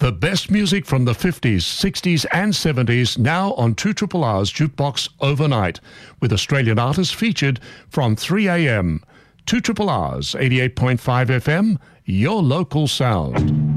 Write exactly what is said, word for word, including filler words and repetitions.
The best music from the fifties, sixties and seventies now on two R R's Jukebox Overnight, with Australian artists featured from three a.m. two R R's eighty-eight point five F M, your local sound.